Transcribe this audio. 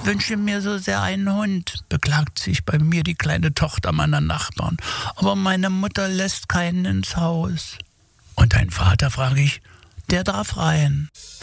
wünsche mir so sehr einen Hund, beklagt sich bei mir die kleine Tochter meiner Nachbarn. Aber meine Mutter lässt keinen ins Haus. Und dein Vater, frage ich, der darf rein.